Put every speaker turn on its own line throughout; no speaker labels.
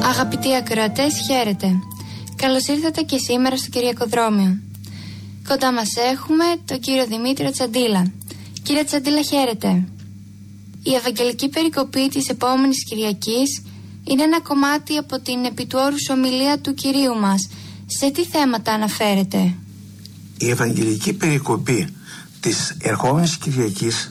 Αγαπητοί ακροατές, χαίρετε. Καλώς ήρθατε και σήμερα στο Κυριακοδρόμιο. Κοντά μας έχουμε τον κύριο Δημήτριο Τσαντίλα. Κύριε Τσαντίλα, χαίρετε. Η Ευαγγελική Περικοπή της επόμενης Κυριακής είναι ένα κομμάτι από την επί του όρους ομιλία του Κυρίου μας. Σε τι θέματα αναφέρεται?
Η Ευαγγελική Περικοπή της ερχόμενης Κυριακής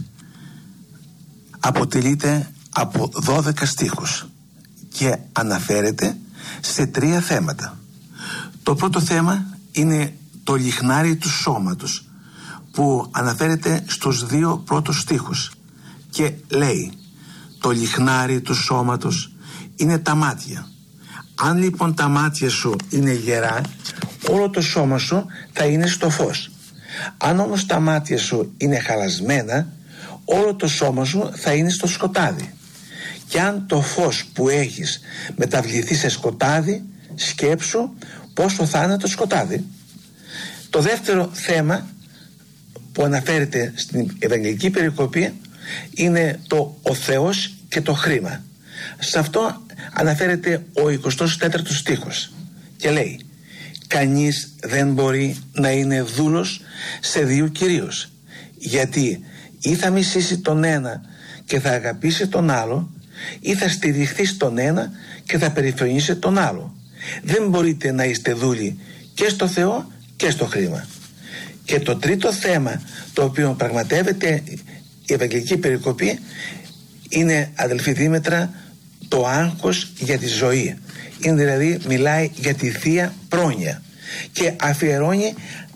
αποτελείται από 12 στίχους και αναφέρεται σε 3 θέματα. Το πρώτο θέμα είναι το λιχνάρι του σώματος, που αναφέρεται στους 2 πρώτους στίχους και λέει: το λιχνάρι του σώματος είναι τα μάτια. Αν λοιπόν τα μάτια σου είναι γερά, όλο το σώμα σου θα είναι στο φως. Αν όμως τα μάτια σου είναι χαλασμένα, όλο το σώμα σου θα είναι στο σκοτάδι. Και αν το φως που έχεις μεταβληθεί σε σκοτάδι, σκέψου πόσο θα είναι το σκοτάδι. Το δεύτερο θέμα που αναφέρεται στην Ευαγγελική Περικοπή είναι ο Θεός και το χρήμα. Σε αυτό αναφέρεται ο 24ος στίχος και λέει: κανείς δεν μπορεί να είναι δούλος σε 2 κυρίους, γιατί ή θα μισήσει τον ένα και θα αγαπήσει τον άλλο, ή θα στηριχθεί στον ένα και θα περιφρονήσει τον άλλο. Δεν μπορείτε να είστε δούλοι και στο Θεό και στο χρήμα. Και το τρίτο θέμα το οποίο πραγματεύεται η Ευαγγελική Περικοπή είναι, αδελφή Δήμητρα, το άγχος για τη ζωή. Είναι δηλαδή, μιλάει για τη Θεία Πρόνοια και αφιερώνει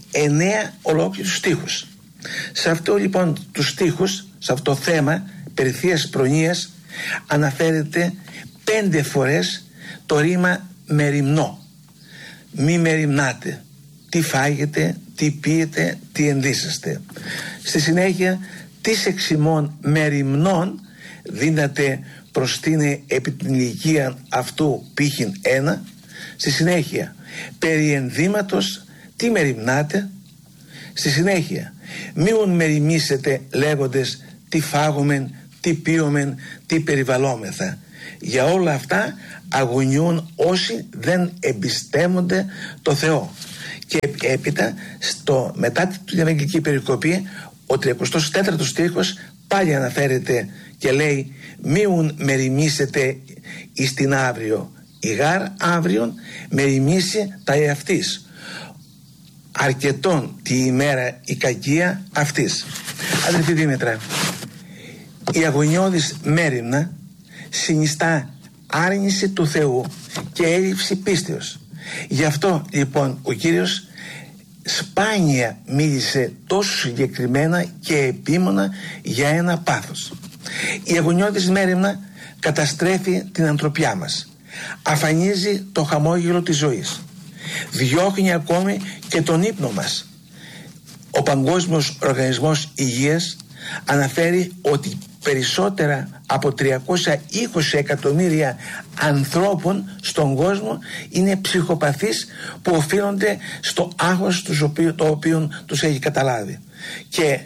9 ολόκληρους στίχους. Σε αυτό λοιπόν τους στίχους, σε αυτό το θέμα περί Θείας Προνοίας, αναφέρεται 5 φορές το ρήμα μεριμνώ. Μη μεριμνάτε. Τι φάγετε, τι πίετε, τι ενδύσεστε. Στη συνέχεια, τις εξημών μεριμνών δίνατε προς την επί την ηλικία αυτού πήχην 1. Στη συνέχεια, περί ενδύματος τι μεριμνάτε. Στη συνέχεια, μήουν μεριμνήσετε λέγοντες τι φάγομεν, τι πίωμεν, τι περιβαλλόμεθα. Για όλα αυτά αγωνιούν όσοι δεν εμπιστεύονται το Θεό. Και έπειτα μετά την Ευαγγελική Περικοπή, ο 34ος στίχος πάλι αναφέρεται και λέει: μήουν μεριμνήσετε εις την αύριο, η γάρ αύριον μεριμνήσει τα εαυτής, αρκετόν τη ημέρα η κακία αυτής. Αδελφοί Δήμητρα, η αγωνιώδης μέριμνα συνιστά άρνηση του Θεού και έλλειψη πίστεως. Γι' αυτό λοιπόν ο Κύριος σπάνια μίλησε τόσο συγκεκριμένα και επίμονα για ένα πάθος. Η αγωνιώδης μέριμνα καταστρέφει την ανθρωπιά μας, αφανίζει το χαμόγελο της ζωής, διώχνει ακόμη και τον ύπνο μας. Ο Παγκόσμιος Οργανισμός Υγείας αναφέρει ότι περισσότερα από 320 εκατομμύρια ανθρώπων στον κόσμο είναι ψυχοπαθείς, που οφείλονται στο άγχος το οποίο τους έχει καταλάβει. Και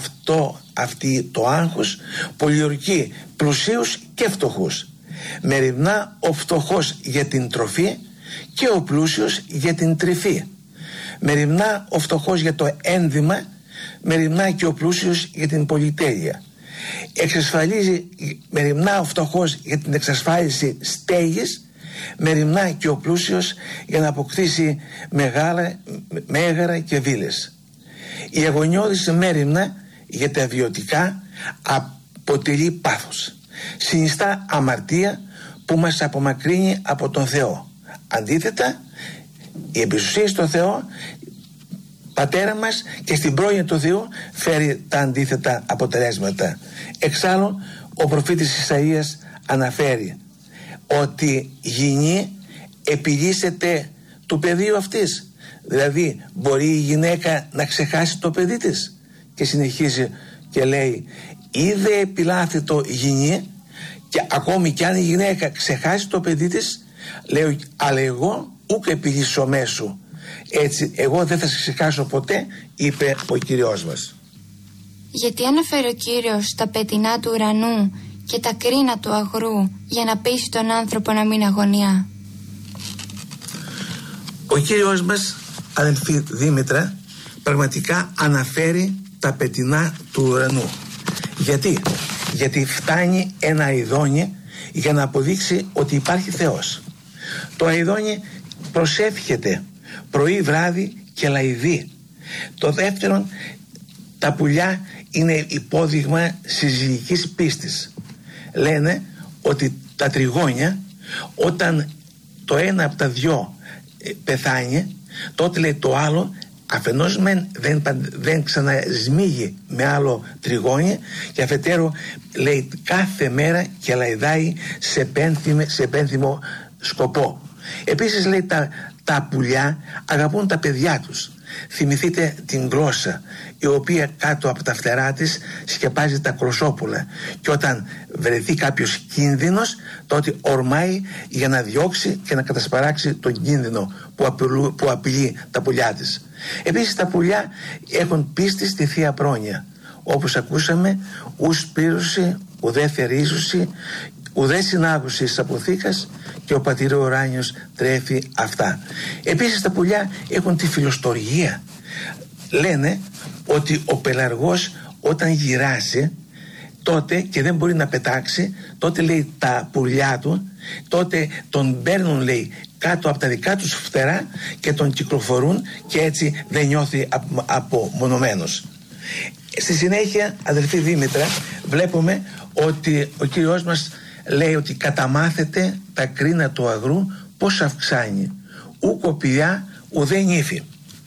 το άγχος πολιορκεί πλουσίους και φτωχούς. Μεριμνά ο φτωχός για την τροφή και ο πλούσιος για την τρυφή. Μεριμνά ο φτωχός για το ένδυμα, μεριμνά και ο πλούσιος για την πολυτέλεια. Μεριμνά ο φτωχός για την εξασφάλιση στέγης, μεριμνά και ο πλούσιος για να αποκτήσει μέγαρα και βίλες. Η αγωνιώδης μέριμνα για τα βιωτικά αποτελεί πάθος. Συνιστά αμαρτία που μας απομακρύνει από τον Θεό. Αντίθετα, η εμπιστοσύνη στον Θεό Πατέρα μας και στην πρόνοια του Θεού φέρει τα αντίθετα αποτελέσματα. Εξάλλου, ο προφήτης Ισαΐας αναφέρει ότι γυνή επιλύσεται του πεδίου αυτής. Δηλαδή, μπορεί η γυναίκα να ξεχάσει το παιδί της? Και συνεχίζει και λέει: είδε επιλάθητο γυνή, και ακόμη κι αν η γυναίκα ξεχάσει το παιδί της, λέει, αλλά εγώ ούκ επιλύσω μέσου. Έτσι, εγώ δεν θα σε ξεχάσω ποτέ, είπε ο Κύριος μας.
Γιατί αναφέρει ο Κύριος τα πετεινά του ουρανού και τα κρίνα του αγρού για να πείσει τον άνθρωπο να μην αγωνιά?
Ο Κύριος μας, αδελφή Δήμητρα, πραγματικά αναφέρει τα πετεινά του ουρανού. Γιατί φτάνει ένα αηδόνι για να αποδείξει ότι υπάρχει Θεός. Το αηδόνι προσεύχεται πρωί, βράδυ και λαϊδί. Το δεύτερο, τα πουλιά είναι υπόδειγμα συζυγικής πίστης. Λένε ότι τα τριγώνια, όταν το ένα από τα δυο πεθάνει, τότε λέει το άλλο αφενός δεν ξανασμίγει με άλλο τριγώνι, και αφετέρου λέει κάθε μέρα και λαϊδάει σε πένθυμο σκοπό. Επίσης λέει τα πουλιά αγαπούν τα παιδιά τους. Θυμηθείτε την γλώσσα, η οποία κάτω από τα φτερά της σκεπάζει τα κροσόπουλα, και όταν βρεθεί κάποιος κίνδυνος, τότε ορμάει για να διώξει και να κατασπαράξει τον κίνδυνο που απειλεί τα πουλιά της. Επίσης τα πουλιά έχουν πίστη στη Θεία Πρόνοια, όπως ακούσαμε, ους πύρωση, ουδέ θερίζωση, ουδέ συνάγωση της αποθήκας, και ο πατήρ ο ουράνιος τρέφει αυτά. Επίσης τα πουλιά έχουν τη φιλοστοργία. Λένε ότι ο πελαργός όταν γυράσει τότε και δεν μπορεί να πετάξει, τότε λέει τα πουλιά του, τότε τον παίρνουν, λέει, κάτω από τα δικά τους φτερά και τον κυκλοφορούν, και έτσι δεν νιώθει απομονωμένος. Στη συνέχεια, αδελφή Δήμητρα, βλέπουμε ότι ο Κύριος μας λέει ότι καταμάθετε τα κρίνα του αγρού πως αυξάνει, ου κοπηλιά ουδέ νύφη.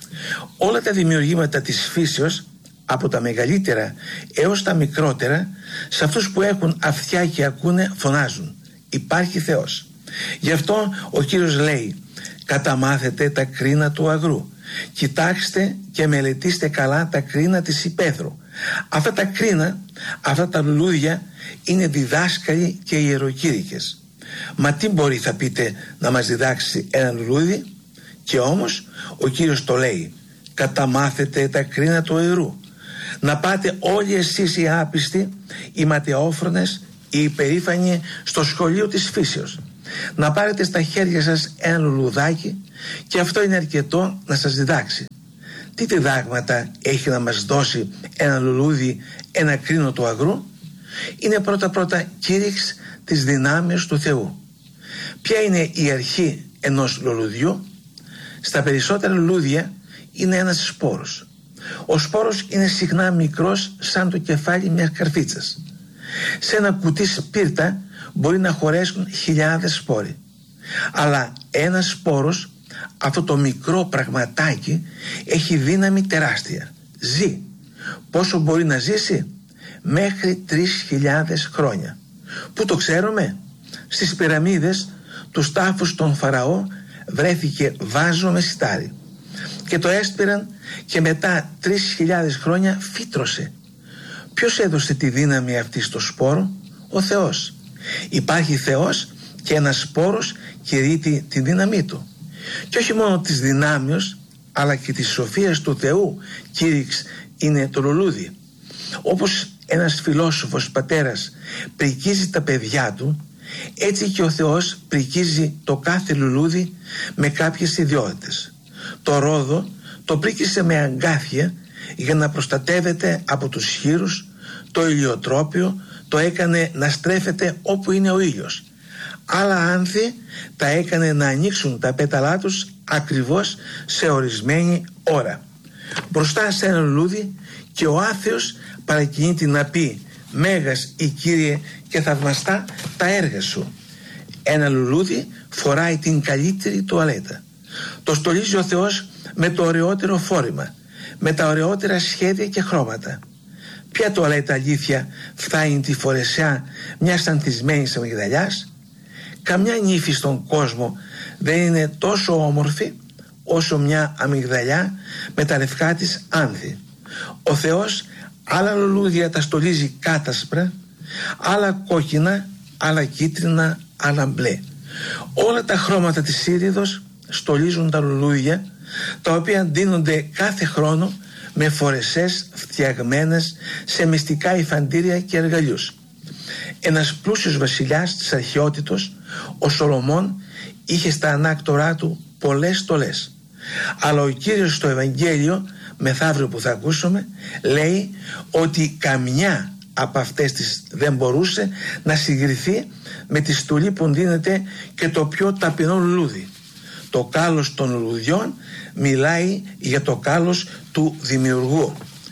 Όλα τα δημιουργήματα της φύσεως, από τα μεγαλύτερα έως τα μικρότερα, σε αυτούς που έχουν αυτιά και ακούνε, φωνάζουν υπάρχει Θεός. Γι' αυτό ο Κύριος λέει καταμάθετε τα κρίνα του αγρού, κοιτάξτε και μελετήστε καλά τα κρίνα της υπαίθρου. Αυτά τα κρίνα, αυτά τα λουλούδια είναι διδάσκαλοι και ιεροκήρυκες. Μα τι μπορεί, θα πείτε, να μας διδάξει ένα λουλούδι? Και όμως ο Κύριος το λέει καταμάθετε τα κρίνα του αγρού. Να πάτε όλοι εσείς οι άπιστοι, οι ματαιόφρονες, οι υπερήφανοι στο σχολείο της φύσεως. Να πάρετε στα χέρια σας ένα λουλουδάκι, και αυτό είναι αρκετό να σας διδάξει. Τι διδάγματα έχει να μας δώσει ένα λουλούδι, ένα κρίνο του αγρού? Είναι πρώτα κήρυξ της δυνάμεως του Θεού. Ποια είναι η αρχή ενός λουλουδιού? Στα περισσότερα λουλούδια είναι ένας σπόρος. Ο σπόρος είναι συχνά μικρός σαν το κεφάλι μιας καρφίτσας. Σε ένα κουτί σπίρτα μπορεί να χωρέσουν χιλιάδες σπόροι. Αλλά ένας σπόρος, αυτό το μικρό πραγματάκι, έχει δύναμη τεράστια. Ζει. Πόσο μπορεί να ζήσει? Μέχρι 3.000 χρόνια. Πού το ξέρουμε? Στις πυραμίδες, τους τάφους των Φαραώ, βρέθηκε βάζο με σιτάρι, και το έσπηραν, και μετά 3.000 χρόνια φύτρωσε. Ποιος έδωσε τη δύναμη αυτή στο σπόρο? Ο Θεός. Υπάρχει Θεός και ένας σπόρος κηρύττει τη δύναμή του. Και όχι μόνο της δυνάμεως, αλλά και της σοφίας του Θεού κήρυξ είναι το λουλούδι. Όπως ένας φιλόσοφος πατέρας πρικίζει τα παιδιά του, έτσι και ο Θεός πρικίζει το κάθε λουλούδι με κάποιες ιδιότητες. Το ρόδο το πρίκησε με αγκάθια για να προστατεύεται από τους χήρους. Το ηλιοτρόπιο το έκανε να στρέφεται όπου είναι ο ήλιος. Άλλα άνθη τα έκανε να ανοίξουν τα πέταλά τους ακριβώς σε ορισμένη ώρα. Μπροστά σε ένα λουλούδι και ο άθεος παρακινείται να πει «Μέγας ή Κύριε και θαυμαστά τα έργα σου». Ένα λουλούδι φοράει την καλύτερη τουαλέτα. Το στολίζει ο Θεός με το ωραιότερο φόρημα, με τα ωραιότερα σχέδια και χρώματα. Ποια τουαλέτα, αλήθεια, φτάνει τη φορεσιά μιας ανθισμένης αμυγδαλιάς? Καμιά νύφη στον κόσμο δεν είναι τόσο όμορφη όσο μια αμυγδαλιά με τα λευκά της άνθη. Ο Θεός άλλα λουλούδια τα στολίζει κάτασπρα, άλλα κόκκινα, άλλα κίτρινα, άλλα μπλε. Όλα τα χρώματα της ήριδος στολίζουν τα λουλούδια, τα οποία ντύνονται κάθε χρόνο με φορεσές φτιαγμένες σε μυστικά υφαντήρια και εργαλείους. Ένας πλούσιος βασιλιάς της αρχαιότητος, ο Σολομών, είχε στα ανάκτορά του πολλές στολές. Αλλά ο Κύριος στο Ευαγγέλιο, μεθαύριο που θα ακούσουμε, λέει ότι καμιά από αυτές τις δεν μπορούσε να συγκριθεί με τη στολή που δίνεται και το πιο ταπεινό λουλούδι. Το κάλος των λουλουδιών μιλάει για το κάλος του δημιουργού.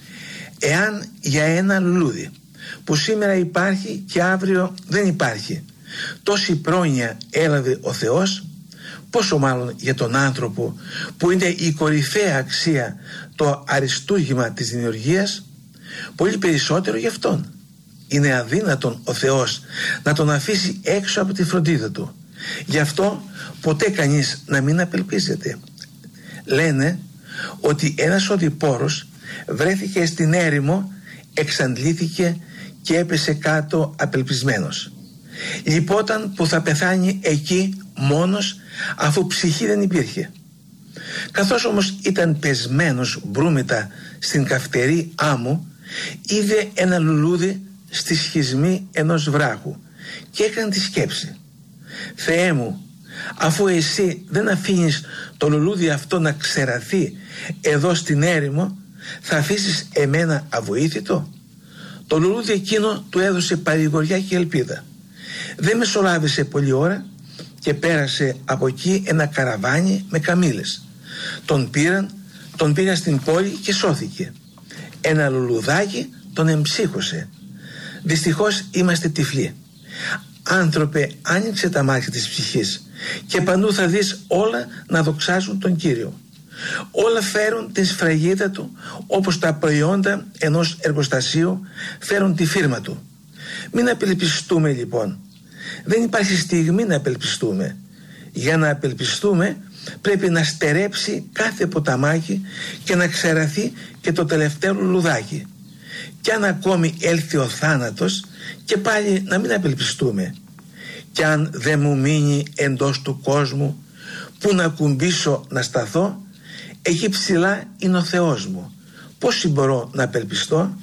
Εάν για ένα λουλούδι που σήμερα υπάρχει και αύριο δεν υπάρχει, τόση πρόνοια έλαβε ο Θεός, πόσο μάλλον για τον άνθρωπο που είναι η κορυφαία αξία, το αριστούργημα της δημιουργίας, πολύ περισσότερο για αυτόν. Είναι αδύνατον ο Θεός να τον αφήσει έξω από τη φροντίδα του. Γι' αυτό ποτέ κανείς να μην απελπίζεται. Λένε ότι ένας οδηπόρος βρέθηκε στην έρημο, εξαντλήθηκε και έπεσε κάτω απελπισμένος. Λυπόταν που θα πεθάνει εκεί μόνος, αφού ψυχή δεν υπήρχε. Καθώς όμως ήταν πεσμένος μπρούμητα στην καυτερή άμμο, είδε ένα λουλούδι στη σχισμή ενός βράχου και έκανε τη σκέψη: Θεέ μου, αφού εσύ δεν αφήνεις το λουλούδι αυτό να ξεραθεί εδώ στην έρημο, θα αφήσεις εμένα αβοήθητο? Το λουλούδι εκείνο του έδωσε παρηγοριά και ελπίδα. Δεν μεσολάβησε πολλή ώρα και πέρασε από εκεί ένα καραβάνι με καμήλες. Τον πήγαν στην πόλη και σώθηκε. Ένα λουλουδάκι τον εμψύχωσε. Δυστυχώς είμαστε τυφλοί. Άνθρωπε, άνοιξε τα μάτια της ψυχής και παντού θα δεις όλα να δοξάζουν τον Κύριο. Όλα φέρουν την σφραγίδα του, όπως τα προϊόντα ενός εργοστασίου φέρουν τη φίρμα του. Μην απελπιστούμε λοιπόν. Δεν υπάρχει στιγμή να απελπιστούμε. Για να απελπιστούμε πρέπει να στερέψει κάθε ποταμάκι και να ξεραθεί και το τελευταίο λουλουδάκι. Κι αν ακόμη έλθει ο θάνατος, και πάλι να μην απελπιστούμε. Κι αν δεν μου μείνει εντός του κόσμου που να κουμπίσω να σταθώ, εκεί ψηλά είναι ο Θεός μου. Πώς μπορώ να απελπιστώ?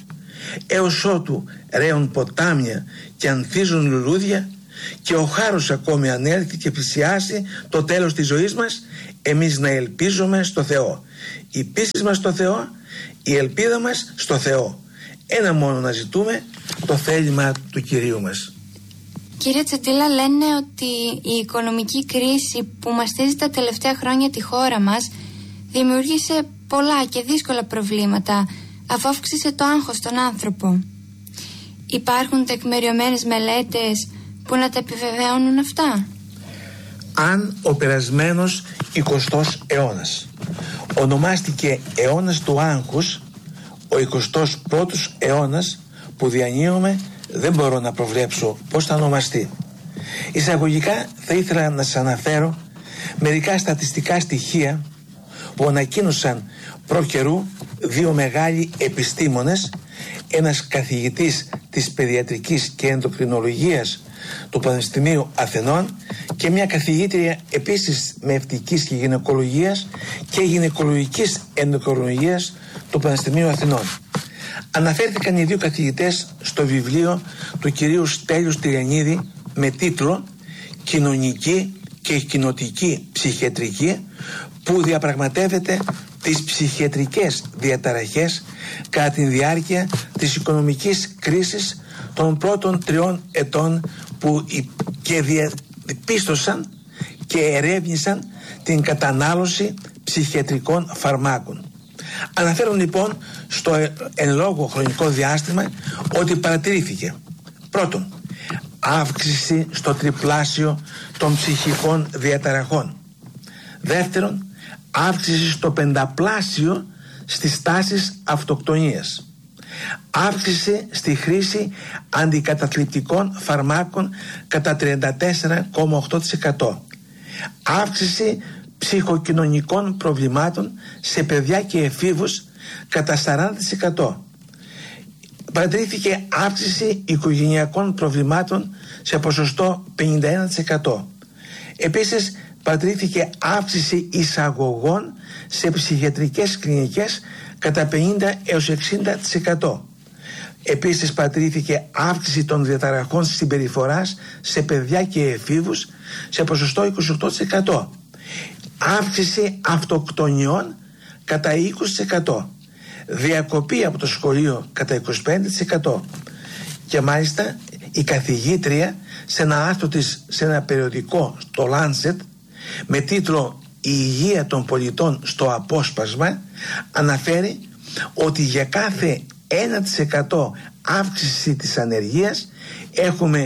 Έως ότου ρέουν ποτάμια και ανθίζουν λουλούδια και ο χάρος ακόμη αν έρθει και πλησιάσει το τέλος της ζωής μας, εμείς να ελπίζουμε στο Θεό. Η πίστη μας στο Θεό, η ελπίδα μας στο Θεό. Ένα μόνο να ζητούμε, το θέλημα του Κυρίου μας.
Κύριε Τσαντίλα, λένε ότι η οικονομική κρίση που μαστίζει τα τελευταία χρόνια τη χώρα μας δημιούργησε πολλά και δύσκολα προβλήματα, αφού αύξησε το άγχος στον άνθρωπο. Υπάρχουν τεκμηριωμένες μελέτες που να τα επιβεβαιώνουν αυτά?
Αν ο περασμένος 20ος αιώνας ονομάστηκε αιώνας του άγχους, ο 21ος αιώνας που διανύουμε δεν μπορώ να προβλέψω πώς θα ονομαστεί. Εισαγωγικά θα ήθελα να σας αναφέρω μερικά στατιστικά στοιχεία που ανακοίνωσαν προ καιρού δύο μεγάλοι επιστήμονες, ένας καθηγητής της παιδιατρικής και ενδοκρινολογίας του Πανεπιστημίου Αθηνών και μια καθηγήτρια επίσης μευτικής και γυναικολογίας και γυναικολογικής ενδοκρινολογίας του Πανεπιστημίου Αθηνών. Αναφέρθηκαν οι δύο καθηγητές στο βιβλίο του κυρίου Στέλιου Στυλιανίδη με τίτλο «Κοινωνική και κοινοτική ψυχιατρική», που διαπραγματεύεται τις ψυχιατρικές διαταραχές κατά τη διάρκεια της οικονομικής κρίσης των πρώτων 3 ετών που και διαπίστωσαν και ερεύνησαν την κατανάλωση ψυχιατρικών φαρμάκων. Αναφέρουν λοιπόν στο εν λόγω χρονικό διάστημα ότι παρατηρήθηκε: πρώτον, αύξηση στο τριπλάσιο των ψυχικών διαταραχών. Δεύτερον, αύξηση στο πενταπλάσιο στις τάσεις αυτοκτονίας. Αύξηση στη χρήση αντικαταθλιπτικών φαρμάκων κατά 34,8%. Αύξηση ψυχοκοινωνικών προβλημάτων σε παιδιά και εφήβους κατά 40%. Παρατηρήθηκε αύξηση οικογενειακών προβλημάτων σε ποσοστό 51%. Επίσης παρατηρήθηκε αύξηση εισαγωγών σε ψυχιατρικές κλινικές κατά 50 έως 60%. Επίσης παρατηρήθηκε αύξηση των διαταραχών συμπεριφοράς σε παιδιά και εφήβους σε ποσοστό 28%. αύξηση αυτοκτονιών κατά 20%, διακοπή από το σχολείο κατά 25%. Και μάλιστα η καθηγήτρια σε ένα άρθρο της σε ένα περιοδικό, το Lancet, με τίτλο «Η υγεία των πολιτών στο απόσπασμα», αναφέρει ότι για κάθε 1% αύξηση της ανεργίας έχουμε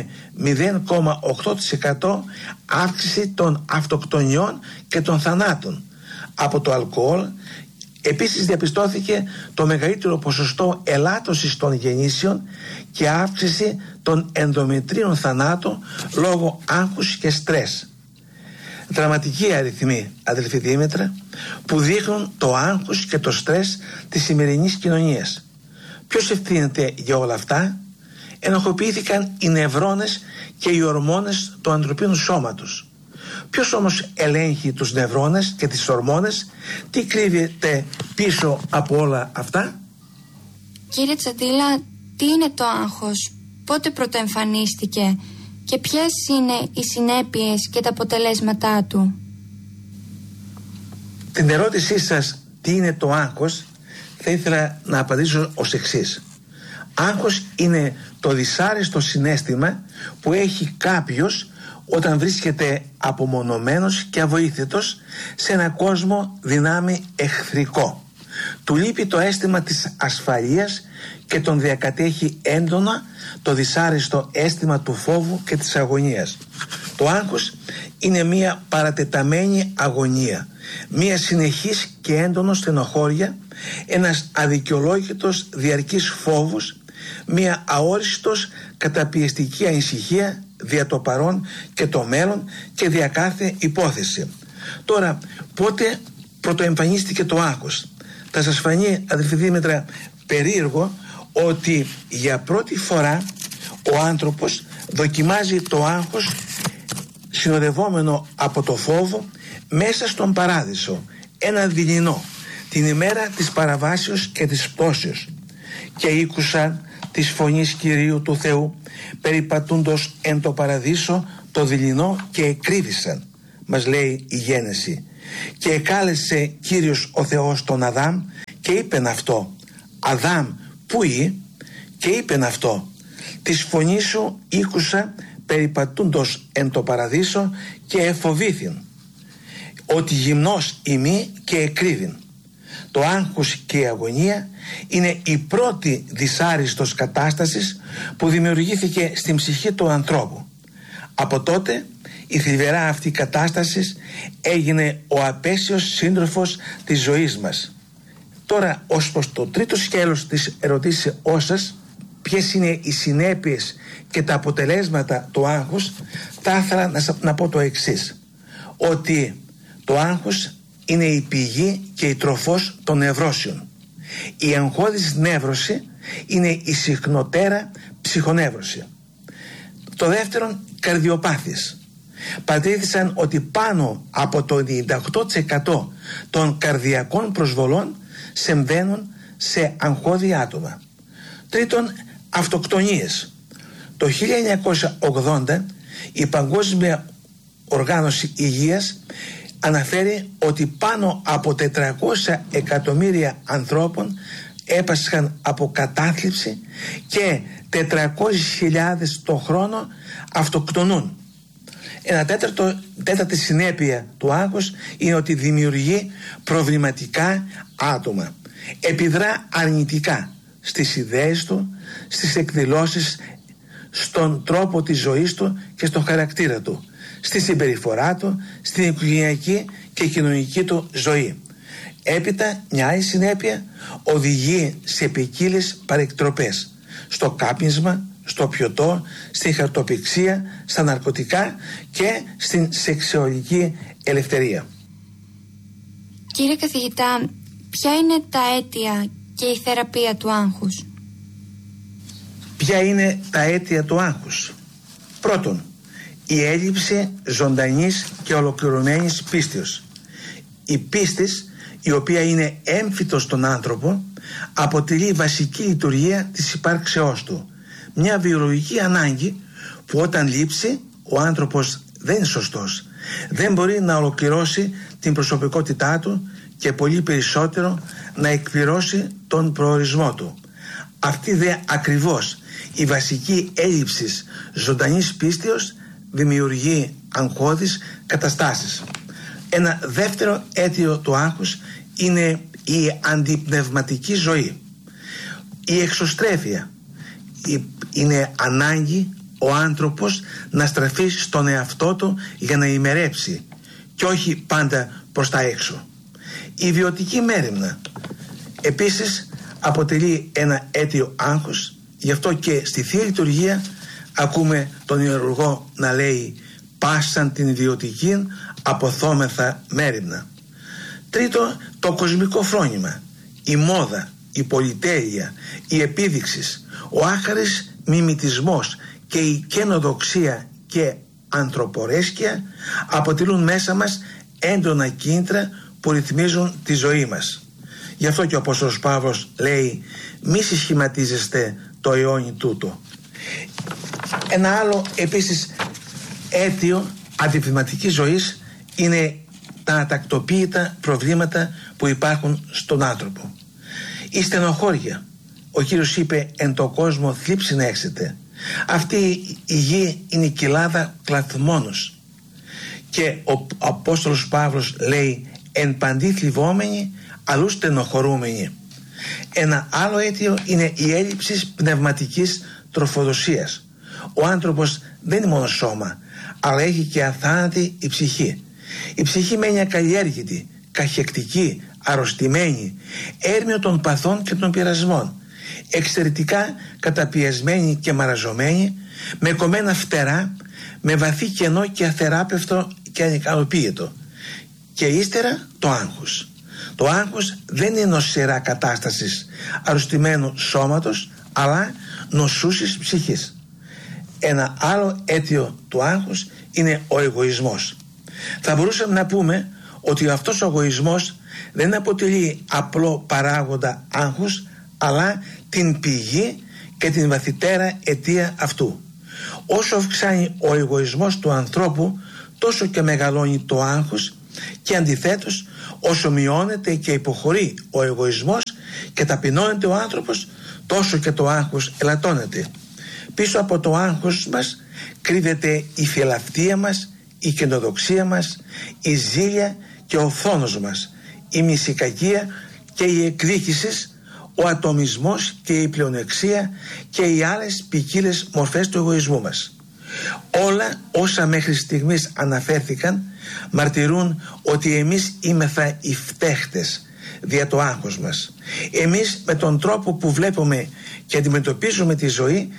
0,8% αύξηση των αυτοκτονιών και των θανάτων από το αλκοόλ. Επίσης διαπιστώθηκε το μεγαλύτερο ποσοστό ελάττωσης των γεννήσεων και αύξηση των ενδομετρίων θανάτων λόγω άγχους και στρες. Δραματικοί αριθμοί, αδελφοί Δήμητρα, που δείχνουν το άγχος και το στρες της σημερινής κοινωνίας. Ποιος ευθύνεται για όλα αυτά? Ενοχοποιήθηκαν οι νευρώνες και οι ορμόνες του ανθρωπίνου σώματος. Ποιος όμως ελέγχει τους νευρώνες και τις ορμόνες? Τι κρύβεται πίσω από όλα αυτά?
Κύριε Τσαντίλα, τι είναι το άγχος, πότε πρωτοεμφανίστηκε και ποιες είναι οι συνέπειες και τα αποτελέσματά του?
Την ερώτησή σας τι είναι το άγχος θα ήθελα να απαντήσω ως εξής. Άγχος είναι το δυσάρεστο συναίσθημα που έχει κάποιος όταν βρίσκεται απομονωμένος και αβοήθητος σε ένα κόσμο δυνάμει εχθρικό. Του λείπει το αίσθημα της ασφαλείας και τον διακατέχει έντονα το δυσάρεστο αίσθημα του φόβου και της αγωνίας. Το άγχος είναι μια παρατεταμένη αγωνία, μια συνεχής και έντονο στενοχώρια, ένας αδικαιολόγητος διαρκής φόβος, μια αόριστος καταπιεστική ανησυχία δια το παρόν και το μέλλον και δια κάθε υπόθεση. Τώρα, πότε πρωτοεμφανίστηκε το άγχος? Θα σας φανεί, αδελφοί Δήμητρα, περίεργο ότι για πρώτη φορά ο άνθρωπος δοκιμάζει το άγχος συνοδευόμενο από το φόβο μέσα στον παράδεισο, ένα δειλινό, την ημέρα της παραβάσεως και της πτώσεως. Και ήκουσα της φωνής Κυρίου του Θεού περιπατούντος εν το παραδείσο το δειλινό και εκρύβησαν, μας λέει η Γένεση. Και εκάλεσε Κύριος ο Θεός τον Αδάμ και είπεν αυτό, Αδάμ πού ή? Και είπεν αυτό, της φωνής σου ήκουσα περιπατούντος εν το παραδείσο και εφοβήθην, ότι γυμνός ημί και εκρύβην. Το άγχος και η αγωνία είναι η πρώτη δυσάριστος κατάστασης που δημιουργήθηκε στην ψυχή του ανθρώπου. Από τότε η θλιβερά αυτή κατάσταση έγινε ο απέσιος σύντροφος της ζωής μας. Τώρα, ως προς το τρίτο σκέλος της ερωτήσεώς σας, ποιες είναι οι συνέπειες και τα αποτελέσματα του άγχους, θα ήθελα να πω το εξής, ότι το άγχος είναι η πηγή και η τροφός των νευρώσεων. Η αγχώδης νεύρωση είναι η συχνοτέρα ψυχονεύρωση. Το δεύτερον, καρδιοπάθειες. Παρατήρησαν ότι πάνω από το 98% των καρδιακών προσβολών συμβαίνουν σε αγχώδη άτομα. Τρίτον, αυτοκτονίες. Το 1980 η Παγκόσμια Οργάνωση Υγείας αναφέρει ότι πάνω από 400 εκατομμύρια ανθρώπων έπασχαν από κατάθλιψη και 400.000 το χρόνο αυτοκτονούν. Ένα τέταρτη συνέπεια του άγχους είναι ότι δημιουργεί προβληματικά άτομα. Επιδρά αρνητικά στις ιδέες του, στις εκδηλώσεις, στον τρόπο της ζωής του και στον χαρακτήρα του, στη συμπεριφορά του, στην οικογενειακή και κοινωνική του ζωή. Έπειτα, μια άλλη συνέπεια οδηγεί σε ποικίλες παρεκτροπές, στο κάπνισμα, στο πιωτό, στην χαρτοπηξία, στα ναρκωτικά και στην σεξουαλική ελευθερία.
Κύριε καθηγητά, ποια είναι τα αίτια και η θεραπεία του άγχους?
Ποια είναι τα αίτια του άγχους? Πρώτον, η έλλειψη ζωντανής και ολοκληρωμένης πίστεως. Η πίστης, η οποία είναι έμφυτος στον άνθρωπο, αποτελεί βασική λειτουργία της υπάρξεώς του. Μια βιολογική ανάγκη που όταν λείψει ο άνθρωπος δεν είναι σωστός. δεν μπορεί να ολοκληρώσει την προσωπικότητά του και πολύ περισσότερο να εκπληρώσει τον προορισμό του. Αυτή δε ακριβώς η βασική έλλειψη ζωντανής πίστεως δημιουργεί αγχώδεις καταστάσεις. Ένα δεύτερο αίτιο του άγχους είναι η αντιπνευματική ζωή. Η εξωστρέφεια. Είναι ανάγκη ο άνθρωπος να στραφεί στον εαυτό του για να ημερέψει και όχι πάντα προς τα έξω. Η βιωτική μέριμνα επίσης αποτελεί ένα αίτιο άγχος. Γι' αυτό και στη Θεία Λειτουργία ακούμε τον ιερουργό να λέει «πάσαν την ιδιωτική αποθόμεθα μέριμνα». Τρίτο, το κοσμικό φρόνημα, η μόδα, η πολυτέλεια, η επίδειξης, ο άχαρης μιμητισμός και η καινοδοξία και ανθρωπορέσκεια αποτελούν μέσα μας έντονα κίνητρα που ρυθμίζουν τη ζωή μας. Γι' αυτό και ο Απόστολος Παύλος λέει «μη συσχηματίζεστε το αιώνι τούτο». Ένα άλλο επίσης αίτιο αντιπνευματικής ζωής είναι τα ατακτοποίητα προβλήματα που υπάρχουν στον άνθρωπο. Η στενοχώρια. Ο Κύριος είπε «εν το κόσμο θλίψη να έχετε». Αυτή η γη είναι η κοιλάδα κλαθμόνος. Και ο Απόστολος Παύλος λέει «εν παντή θλιβόμενοι, αλλού στενοχωρούμενοι». Ένα άλλο αίτιο είναι η έλλειψη πνευματικής τροφοδοσίας. Ο άνθρωπος δεν είναι μόνο σώμα, αλλά έχει και αθάνατη η ψυχή. Η ψυχή μένει ακαλλιέργητη, καχεκτική, αρρωστημένη, έρμεο των παθών και των πειρασμών, εξαιρετικά καταπιεσμένη και μαραζωμένη, με κομμένα φτερά, με βαθύ κενό και αθεράπευτο και ανικανοποίητο. Και ύστερα το άγχος. Το άγχος δεν είναι νοσηρά κατάστασης αρρωστημένου σώματος, αλλά νοσούσης ψυχής. Ένα άλλο αίτιο του άγχους είναι ο εγωισμός. Θα μπορούσαμε να πούμε ότι αυτός ο εγωισμός δεν αποτελεί απλό παράγοντα άγχους, αλλά την πηγή και την βαθυτέρα αιτία αυτού. Όσο αυξάνει ο εγωισμός του ανθρώπου, τόσο και μεγαλώνει το άγχος, και αντιθέτως όσο μειώνεται και υποχωρεί ο εγωισμός και ταπεινώνεται ο άνθρωπος, τόσο και το άγχος ελαττώνεται. Πίσω από το άγχος μας κρύβεται η φιλαυτία μας, η καινοδοξία μας, η ζήλια και ο φθόνος μας, η μυσικακία και η εκδίκηση, ο ατομισμός και η πλεονεξία και οι άλλες ποικίλες μορφές του εγωισμού μας. Όλα όσα μέχρι στιγμής αναφέρθηκαν μαρτυρούν ότι εμείς είμεθα οι φταίχτες δια το άγχος μας. Εμείς με τον τρόπο που βλέπουμε και αντιμετωπίζουμε τη ζωή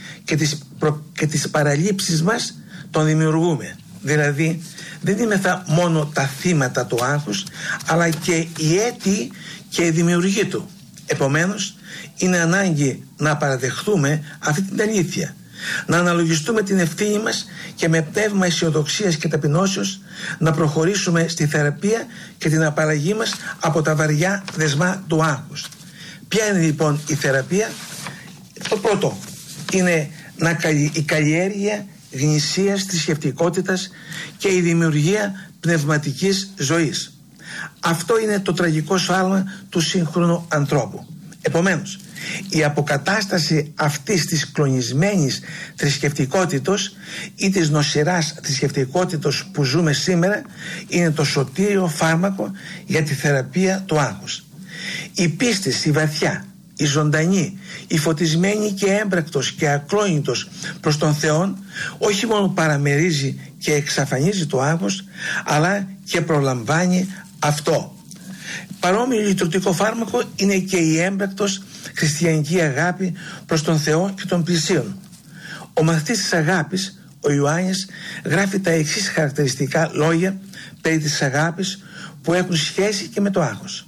και τις παραλήψεις μας τον δημιουργούμε. Δηλαδή δεν είμεθα μόνο τα θύματα του άγχους, αλλά και οι αίτιοι και η δημιουργή του. Επομένως είναι ανάγκη να παραδεχτούμε αυτή την αλήθεια, να αναλογιστούμε την ευθύνη μας και με πνεύμα αισιοδοξίας και ταπεινώσεως να προχωρήσουμε στη θεραπεία και την απαλλαγή μας από τα βαριά δεσμά του άγχους. Ποια είναι λοιπόν η θεραπεία? Το πρώτο είναι η καλλιέργεια γνησίας θρησκευτικότητας και η δημιουργία πνευματικής ζωής. Αυτό είναι το τραγικό σφάλμα του σύγχρονου ανθρώπου. Επομένως, η αποκατάσταση αυτής της κλονισμένης θρησκευτικότητος ή της νοσηράς θρησκευτικότητος που ζούμε σήμερα είναι το σωτήριο φάρμακο για τη θεραπεία του άγχους. Η πίστη στη βαθιά, η ζωντανή, η φωτισμένη και έμπρακτος και ακλόνητος προς τον Θεό όχι μόνο παραμερίζει και εξαφανίζει το άγχος, αλλά και προλαμβάνει αυτό. Παρόμοιο λειτουργικό φάρμακο είναι και η έμπρακτος χριστιανική αγάπη προς τον Θεό και τον πλησίον. Ο μαθητής της αγάπης, ο Ιωάννης, γράφει τα εξής χαρακτηριστικά λόγια περί της αγάπης που έχουν σχέση και με το άγχος.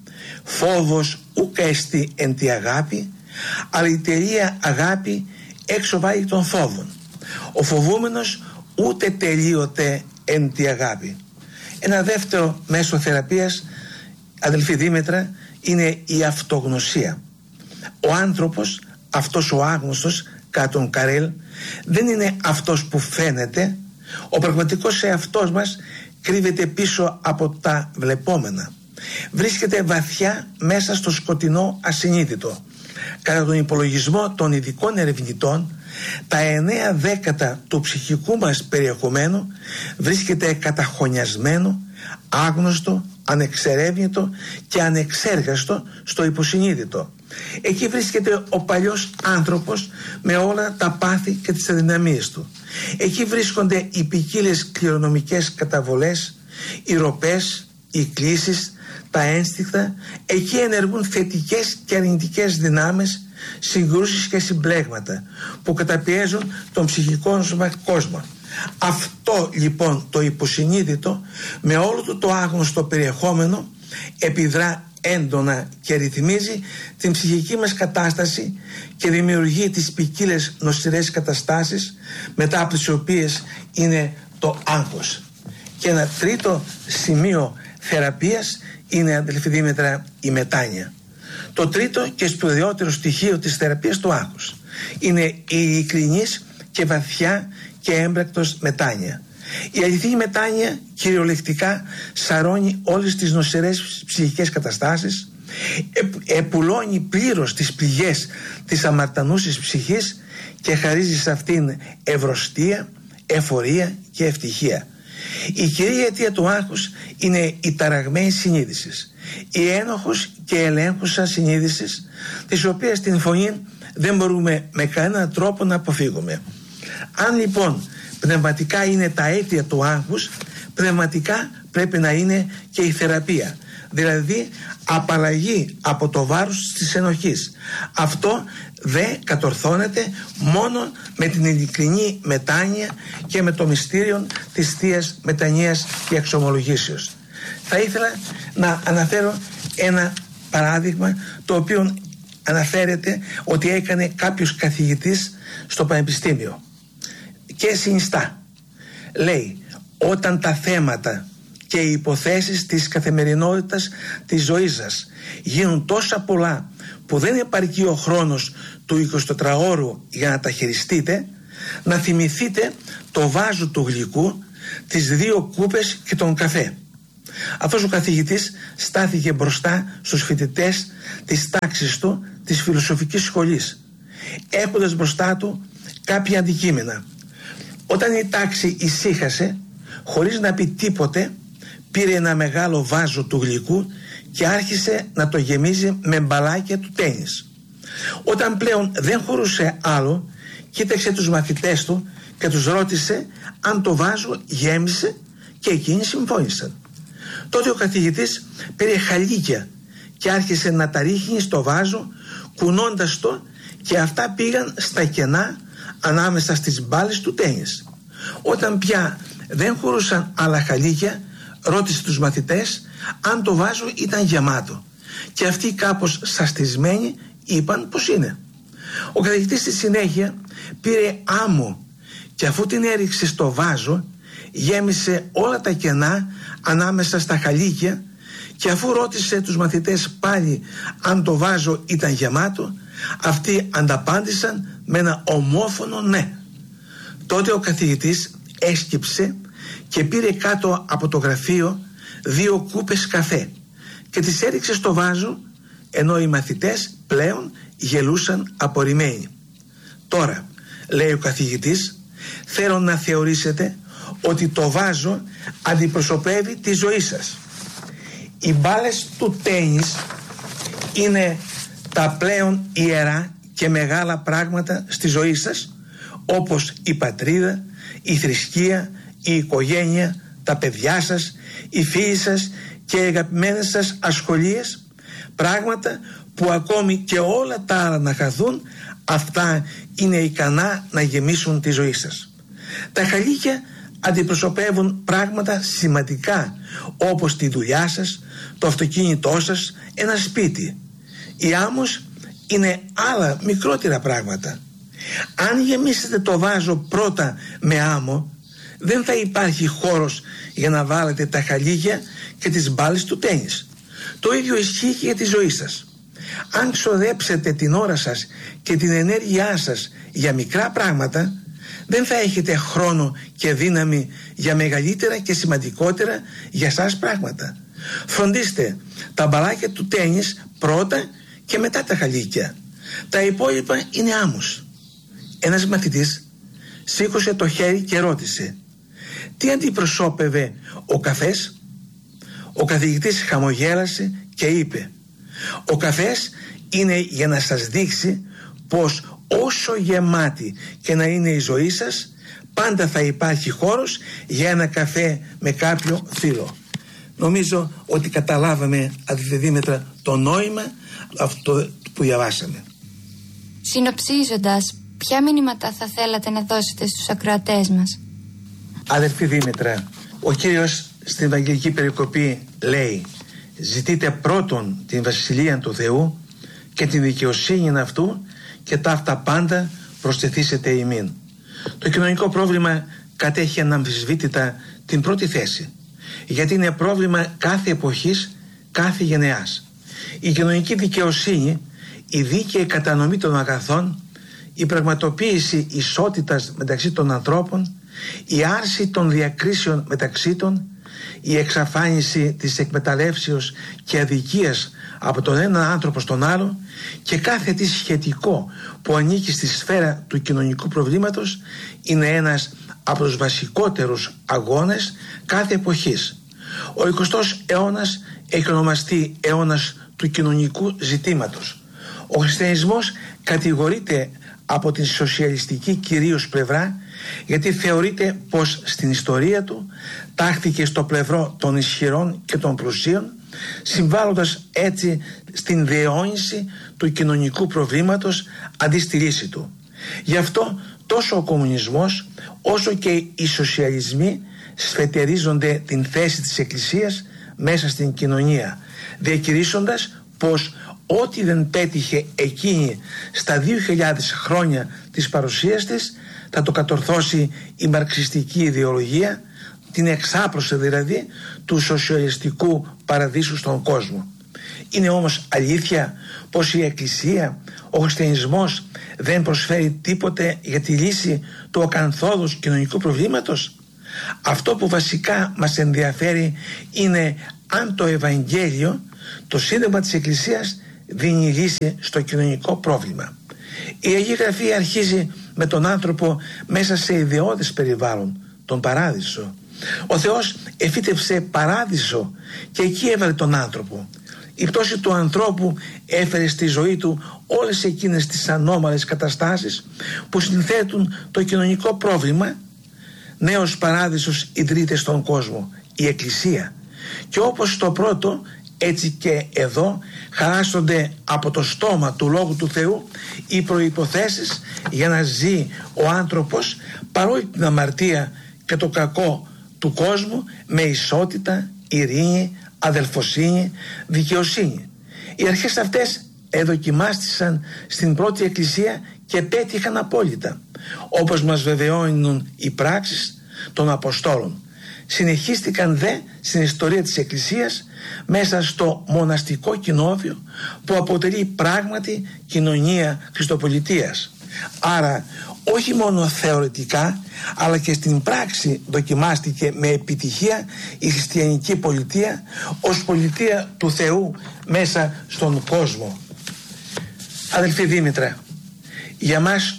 Φόβος ουκ έστι εν τη αγάπη, αλλά η τελεία αγάπη έξω βάλει των φόβων. Ο φοβούμενος ούτε τελείωται εν τη αγάπη. Ένα δεύτερο μέσο θεραπείας, αδελφή Δήμητρα, είναι η αυτογνωσία. Ο άνθρωπος, αυτός ο άγνωστος κατά τον Καρέλ, δεν είναι αυτός που φαίνεται. Ο πραγματικός εαυτός μας κρύβεται πίσω από τα βλεπόμενα. Βρίσκεται βαθιά μέσα στο σκοτεινό ασυνείδητο. Κατά τον υπολογισμό των ειδικών ερευνητών, τα 9 δέκατα του ψυχικού μας περιεχομένου βρίσκεται καταχωνιασμένο, άγνωστο, ανεξερεύνητο και ανεξέργαστο στο υποσυνείδητο. Εκεί βρίσκεται ο παλιός άνθρωπος με όλα τα πάθη και τις αδυναμίες του. Εκεί βρίσκονται οι ποικίλες κληρονομικές καταβολές, οι ροπές, οι κλίσεις, τα ένστικτα. Εκεί ενεργούν θετικές και αρνητικές δυνάμεις, συγκρούσεις και συμπλέγματα που καταπιέζουν τον ψυχικό μας κόσμο. Αυτό λοιπόν το υποσυνείδητο με όλο του το άγνωστο περιεχόμενο επιδρά έντονα και ρυθμίζει την ψυχική μας κατάσταση και δημιουργεί τις ποικίλες νοσηρές καταστάσεις μετά από τις οποίες είναι το άγχος. Και ένα τρίτο σημείο θεραπείας είναι, αδελφοί Δήμητρα, η μετάνοια. Το τρίτο και σπουδαιότερο στοιχείο της θεραπείας του άγχους είναι η ειλικρινής και βαθιά και έμπρακτος μετάνοια. Η αληθινή μετάνοια κυριολεκτικά σαρώνει όλες τις νοσηρές ψυχικές καταστάσεις, επουλώνει πλήρως τις πληγές της αμαρτανούσης ψυχής και χαρίζει σε αυτήν ευρωστία, εφορία και ευτυχία. Η κυρία αιτία του άγχους είναι η ταραγμένη συνείδηση, η ένοχος και ελέγχουσα συνείδηση, της οποίας την φωνή δεν μπορούμε με κανέναν τρόπο να αποφύγουμε. Αν λοιπόν πνευματικά είναι τα αίτια του άγχους, πνευματικά πρέπει να είναι και η θεραπεία, δηλαδή απαλλαγή από το βάρος της ενοχής. Αυτό δεν κατορθώνεται μόνο με την ειλικρινή μετάνοια και με το μυστήριο της Θείας Μετανοίας και Εξομολογήσεως. Θα ήθελα να αναφέρω ένα παράδειγμα, το οποίο αναφέρεται ότι έκανε κάποιος καθηγητής στο πανεπιστήμιο και συνιστά. Λέει, όταν τα θέματα και οι υποθέσεις της καθημερινότητας της ζωής σας γίνουν τόσα πολλά που δεν επαρκεί ο χρόνος του 24ωρου για να τα χειριστείτε, να θυμηθείτε το βάζο του γλυκού, τις 2 κούπες και τον καφέ. Αυτός ο καθηγητής στάθηκε μπροστά στους φοιτητές της τάξης του της φιλοσοφικής σχολής, έχοντας μπροστά του κάποια αντικείμενα. Όταν η τάξη ησύχασε, χωρίς να πει τίποτε, πήρε ένα μεγάλο βάζο του γλυκού και άρχισε να το γεμίζει με μπαλάκια του τένις. Όταν πλέον δεν χωρούσε άλλο, κοίταξε τους μαθητές του και τους ρώτησε αν το βάζο γέμισε και εκείνοι συμφώνησαν. Τότε ο καθηγητής πήρε χαλίκια και άρχισε να τα ρίχνει στο βάζο, κουνώντας το, και αυτά πήγαν στα κενά ανάμεσα στις μπάλες του τένις. Όταν πια δεν χωρούσαν άλλα χαλίκια, ρώτησε τους μαθητές αν το βάζο ήταν γεμάτο και αυτοί κάπως σαστισμένοι είπαν πως είναι. Ο καθηγητής στη συνέχεια πήρε άμμο και αφού την έριξε στο βάζο, γέμισε όλα τα κενά ανάμεσα στα χαλίκια και αφού ρώτησε τους μαθητές πάλι αν το βάζο ήταν γεμάτο, αυτοί ανταπάντησαν με ένα ομόφωνο ναι. Τότε ο καθηγητής έσκυψε και πήρε κάτω από το γραφείο 2 κούπες καφέ και τις έριξε στο βάζο, ενώ οι μαθητές πλέον γελούσαν απορριμμένοι. Τώρα, λέει ο καθηγητής, θέλω να θεωρήσετε ότι το βάζο αντιπροσωπεύει τη ζωή σας. Οι μπάλες του τένις είναι τα πλέον ιερά και μεγάλα πράγματα στη ζωή σας, όπως η πατρίδα, η θρησκεία, η οικογένεια, τα παιδιά σας, οι φίλοι σας και οι αγαπημένες σας ασχολίες, πράγματα που ακόμη και όλα τα άλλα να χαθούν, αυτά είναι ικανά να γεμίσουν τη ζωή σας. Τα χαλίκια αντιπροσωπεύουν πράγματα σημαντικά, όπως τη δουλειά σας, το αυτοκίνητό σας, ένα σπίτι. Η άμμος είναι άλλα μικρότερα πράγματα. Αν γεμίσετε το βάζο πρώτα με άμμο, δεν θα υπάρχει χώρος για να βάλετε τα χαλίκια και τις μπάλες του τένις. Το ίδιο ισχύει και για τη ζωή σας. Αν ξοδέψετε την ώρα σας και την ενέργειά σας για μικρά πράγματα, δεν θα έχετε χρόνο και δύναμη για μεγαλύτερα και σημαντικότερα για σας πράγματα. Φροντίστε τα μπαλάκια του τένις πρώτα και μετά τα χαλίκια. Τα υπόλοιπα είναι άμμος. Ένας μαθητής σήκωσε το χέρι και ρώτησε: τι αντιπροσώπευε ο καφές? Ο καθηγητής χαμογέλασε και είπε: ο καφές είναι για να σας δείξει πως όσο γεμάτη και να είναι η ζωή σας, πάντα θα υπάρχει χώρος για ένα καφέ με κάποιο φίλο. Νομίζω ότι καταλάβαμε, αδελφέ Δήμητρα, το νόημα αυτό που διαβάσαμε.
Συνοψίζοντας, ποια μηνύματα θα θέλατε να δώσετε στους ακροατές μας?
Αδελφή Δήμητρα, ο Κύριος στην Ευαγγελική Περικοπή λέει: ζητείτε πρώτον την Βασιλεία του Θεού και την δικαιοσύνη αυτού και ταύτα πάντα προσθεθήσετε ημίν. Το κοινωνικό πρόβλημα κατέχει αναμφισβήτητα την πρώτη θέση, γιατί είναι πρόβλημα κάθε εποχής, κάθε γενεάς. Η κοινωνική δικαιοσύνη, η δίκαιη κατανομή των αγαθών, η πραγματοποίηση ισότητας μεταξύ των ανθρώπων, η άρση των διακρίσεων μεταξύ των, η εξαφάνιση της εκμεταλλεύσεως και αδικίας από τον ένα άνθρωπο στον άλλο και κάθε τι σχετικό που ανήκει στη σφαίρα του κοινωνικού προβλήματος είναι ένας από τους βασικότερους αγώνες κάθε εποχής. Ο 20ος αιώνας έχει ονομαστεί αιώνας του κοινωνικού ζητήματος. Ο χριστιανισμός κατηγορείται από την σοσιαλιστική κυρίως πλευρά, γιατί θεωρείται πως στην ιστορία του τάχθηκε στο πλευρό των ισχυρών και των πλουσίων, συμβάλλοντας έτσι στην διαιώνιση του κοινωνικού προβλήματος αντί στη λύση του. Γι' αυτό τόσο ο κομμουνισμός όσο και οι σοσιαλισμοί σφετερίζονται την θέση της Εκκλησίας μέσα στην κοινωνία, διακηρύσσοντας πως ό,τι δεν πέτυχε εκείνη στα 2.000 χρόνια της παρουσίας της θα το κατορθώσει η μαρξιστική ιδεολογία, την εξάπλωση δηλαδή του σοσιαλιστικού παραδείσου στον κόσμο. Είναι όμως αλήθεια πως η Εκκλησία, ο χριστιανισμός δεν προσφέρει τίποτε για τη λύση του ακαθόδους κοινωνικού προβλήματος? Αυτό που βασικά μας ενδιαφέρει είναι αν το Ευαγγέλιο, το Σύνταγμα της Εκκλησίας, δίνει λύση στο κοινωνικό πρόβλημα. Η Αγία Γραφή αρχίζει με τον άνθρωπο μέσα σε ιδεώδες περιβάλλον, τον παράδεισο. Ο Θεός εφύτευσε παράδεισο και εκεί έβαλε τον άνθρωπο. Η πτώση του ανθρώπου έφερε στη ζωή του όλες εκείνες τις ανώμαλες καταστάσεις που συνθέτουν το κοινωνικό πρόβλημα. Νέος παράδεισος ιδρύεται στον κόσμο, η Εκκλησία. Και όπως στο πρώτο, έτσι και εδώ χαράσσονται από το στόμα του Λόγου του Θεού οι προϋποθέσεις για να ζει ο άνθρωπος παρόλη την αμαρτία και το κακό του κόσμου με ισότητα, ειρήνη, αδελφοσύνη, δικαιοσύνη. Οι αρχές αυτές εδοκιμάστησαν στην πρώτη Εκκλησία και πέτυχαν απόλυτα, όπως μας βεβαιώνουν οι πράξεις των Αποστόλων. Συνεχίστηκαν δε στην ιστορία της Εκκλησίας μέσα στο μοναστικό κοινόβιο που αποτελεί πράγματι κοινωνία χριστοπολιτείας. Άρα όχι μόνο θεωρητικά αλλά και στην πράξη δοκιμάστηκε με επιτυχία η χριστιανική πολιτεία ως πολιτεία του Θεού μέσα στον κόσμο. Αδελφοί Δήμητρα, για μας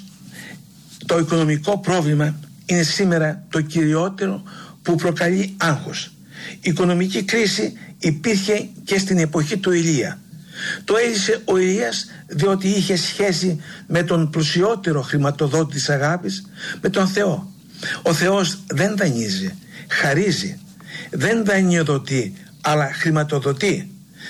το οικονομικό πρόβλημα είναι σήμερα το κυριότερο που προκαλεί άγχος. Η οικονομική κρίση υπήρχε και στην εποχή του Ηλία. Το έλυσε ο Ηλίας διότι είχε σχέση με τον πλουσιότερο χρηματοδότη της αγάπης, με τον Θεό. Ο Θεός δεν δανείζει, χαρίζει. Δεν δανειοδοτεί, αλλά χρηματοδοτεί.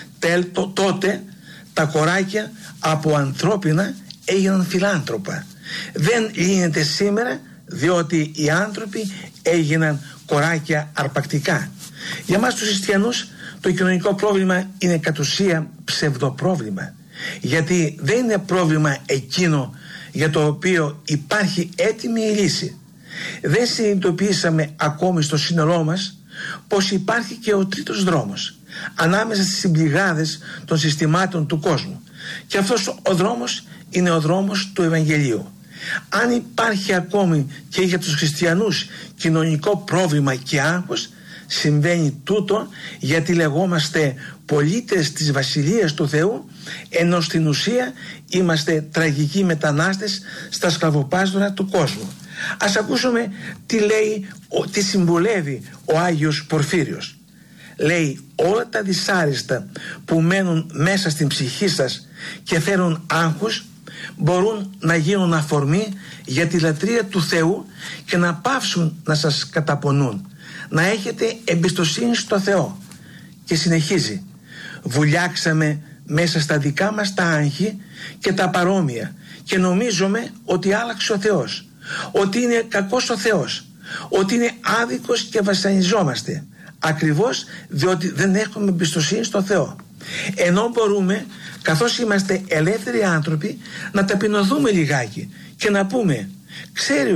Τότε τα κοράκια από ανθρώπινα έγιναν φιλάνθρωπα. Δεν λύνεται σήμερα διότι οι άνθρωποι έγιναν κοράκια αρπακτικά. Για μας τους χριστιανούς το κοινωνικό πρόβλημα είναι κατ' ουσία ψευδοπρόβλημα, γιατί δεν είναι πρόβλημα εκείνο για το οποίο υπάρχει έτοιμη η λύση. Δεν συνειδητοποιήσαμε ακόμη στο σύνολό μας πως υπάρχει και ο τρίτος δρόμος ανάμεσα στις συμπληγάδες των συστημάτων του κόσμου, και αυτός ο δρόμος είναι ο δρόμος του Ευαγγελίου. Αν υπάρχει ακόμη και για τους χριστιανούς κοινωνικό πρόβλημα και άγχος, συμβαίνει τούτο γιατί λεγόμαστε πολίτες της Βασιλείας του Θεού, ενώ στην ουσία είμαστε τραγικοί μετανάστες στα σκλαβοπάσδωρα του κόσμου. Ας ακούσουμε τι λέει, τι συμβουλεύει ο Άγιος Πορφύριος. Λέει: όλα τα δυσάρεστα που μένουν μέσα στην ψυχή σας και φέρουν άγχος μπορούν να γίνουν αφορμή για τη λατρεία του Θεού και να πάυσουν να σας καταπονούν. Να έχετε εμπιστοσύνη στο Θεό. Και συνεχίζει: βουλιάξαμε μέσα στα δικά μας τα άγχη και τα παρόμοια και νομίζουμε ότι άλλαξε ο Θεός, ότι είναι κακός ο Θεός, ότι είναι άδικος και βασανιζόμαστε, ακριβώς διότι δεν έχουμε εμπιστοσύνη στο Θεό. Ενώ μπορούμε, καθώς είμαστε ελεύθεροι άνθρωποι, να ταπεινωθούμε λιγάκι και να πούμε: ξέρει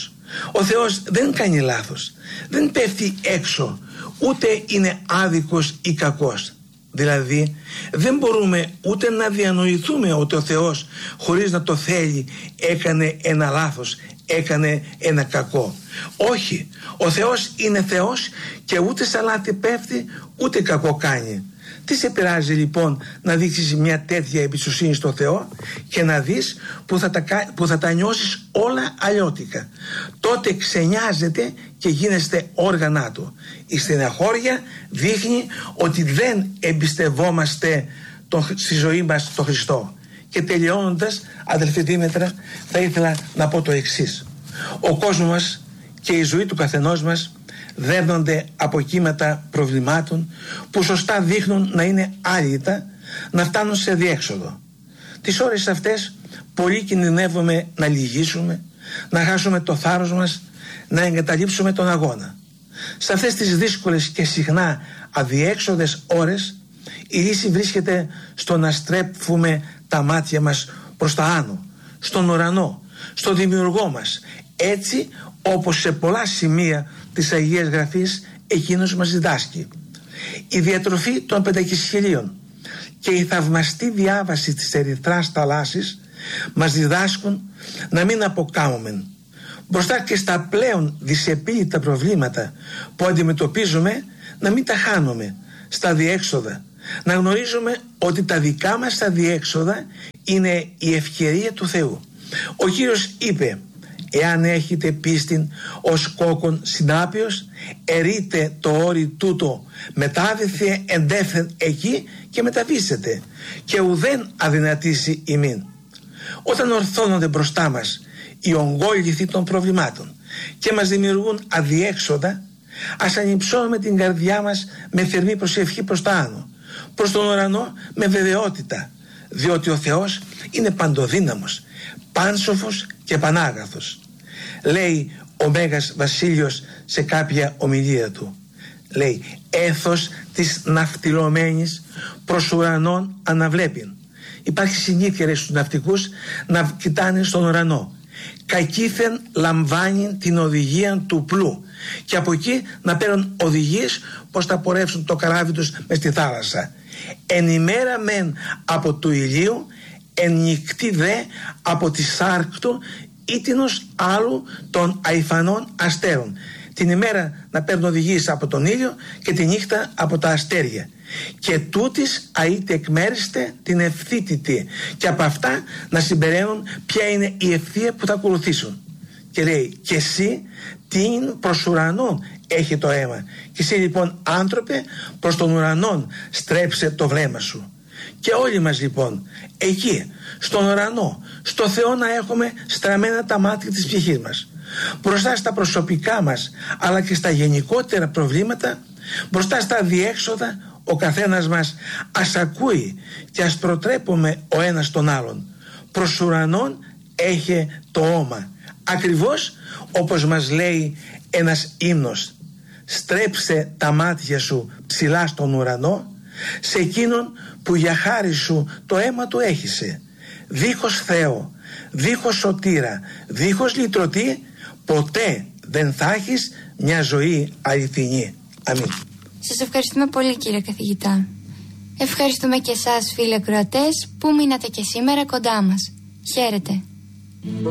ο Θεός δεν κάνει λάθος, δεν πέφτει έξω, ούτε είναι άδικος ή κακός. Δηλαδή δεν μπορούμε ούτε να διανοηθούμε ότι ο Θεός, χωρίς να το θέλει, έκανε ένα λάθος, έκανε ένα κακό. Όχι, ο Θεός είναι Θεός και ούτε σε λάθη πέφτει ούτε κακό κάνει. Τι σε πειράζει λοιπόν να δείξεις μια τέτοια εμπιστοσύνη στο Θεό και να δεις που θα τα νιώσεις όλα αλλιώτικα. Τότε ξενιάζεται και γίνεστε όργανά του. Η στεναχώρια δείχνει ότι δεν εμπιστευόμαστε στη ζωή μας τον Χριστό. Και τελειώνοντας, αδελφοί Δήμητρα, θα ήθελα να πω το εξής. Ο κόσμος μας και η ζωή του καθενός μας δέρνονται από κύματα προβλημάτων που σωστά δείχνουν να είναι άλυτα, να φτάνουν σε διέξοδο. Τις ώρες αυτές πολλοί κινδυνεύουμε να λυγίσουμε, να χάσουμε το θάρρος μας, να εγκαταλείψουμε τον αγώνα. Σε αυτές τις δύσκολες και συχνά αδιέξοδες ώρες η λύση βρίσκεται στο να στρέφουμε τα μάτια μας προς τα άνω, στον ουρανό, στον δημιουργό μας, έτσι όπως σε πολλά σημεία της Αγίας Γραφής εκείνος μας διδάσκει. Η διατροφή των 5.000 και η θαυμαστή διάβαση της ερυθράς θαλάσσης μας διδάσκουν να μην αποκάμουμε. Μπροστά και στα πλέον δυσεπίλητα προβλήματα που αντιμετωπίζουμε, να μην τα χάνουμε στα διέξοδα. Να γνωρίζουμε ότι τα δικά μας τα διέξοδα είναι η ευκαιρία του Θεού. Ο Κύριος είπε: εάν έχετε πίστην ως κόκκον συνάπιος, ερείτε το όρι τούτο, μετάδεθε εντεύθεν εκεί και μεταβήσετε, και ουδέν αδυνατήσει ημίν. Όταν ορθώνονται μπροστά μας οι ογκόληθοι των προβλημάτων και μας δημιουργούν αδιέξοδα, ας ανυψώνουμε την καρδιά μας με θερμή προσευχή προς τα άνω, προς τον ουρανό με βεβαιότητα, διότι ο Θεός είναι παντοδύναμος, πάνσοφος και πανάγαθος. Λέει ο Μέγας Βασίλειος σε κάποια ομιλία του, λέει: έθος της ναυτιλωμένης προς ουρανών αναβλέπειν. Υπάρχει συνήθεια στους ναυτικούς να κοιτάνε στον ουρανό. Κακήθεν λαμβάνει την οδηγία του πλού και από εκεί να παίρνουν οδηγίες πως θα πορεύσουν το καράβι τους μες στη θάλασσα. Εν ημέρα μεν από του ηλίου, εν νυχτή δε από τη σάρκτου ήτινος άλλου των αϊφανών αστέρων. Την ημέρα να παίρνουν οδηγίες από τον ήλιο και τη νύχτα από τα αστέρια. Και τούτης αείτε εκμέριστε την ευθύτητη, και από αυτά να συμπεραίνουν ποια είναι η ευθεία που θα ακολουθήσουν. Και λέει: και εσύ την προς ουρανόν έχει το αίμα, και εσύ λοιπόν άνθρωπε προς τον ουρανόν στρέψε το βλέμμα σου. Και όλοι μας λοιπόν εκεί στον ουρανό, στο Θεό, να έχουμε στραμμένα τα μάτια της ψυχής μας, μπροστά στα προσωπικά μας αλλά και στα γενικότερα προβλήματα, μπροστά στα διέξοδα, ο καθένας μας ας ακούει και ας προτρέπουμε ο ένας τον άλλον. Προς ουρανόν έχει το όμα, ακριβώς όπως μας λέει ένας ύμνος: στρέψε τα μάτια σου ψηλά στον ουρανό, σε εκείνον που για χάρη σου το αίμα του έχισε. Δίχως Θεό, δίχως σωτήρα, δίχως λυτρωτή, ποτέ δεν θα έχεις μια ζωή αληθινή. Αμήν.
Σας ευχαριστούμε πολύ, κύριε καθηγητά. Ευχαριστούμε και εσάς, φίλοι ακροατές, που μείνατε και σήμερα κοντά μας. Χαίρετε.